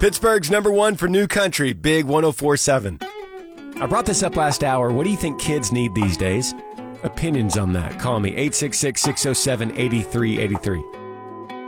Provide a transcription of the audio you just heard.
Pittsburgh's number one for new country, Big 104.7. I brought this up last hour. What do you think kids need these days? Opinions on that. Call me, 866-607-8383.